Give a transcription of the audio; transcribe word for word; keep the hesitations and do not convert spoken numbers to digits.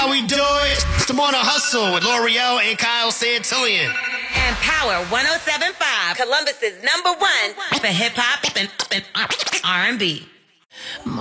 how we do it. I'm on a hustle with L'Oreal and Kyle Santillian. And Power one oh seven point five, Columbus's number one for hip hop and R and B.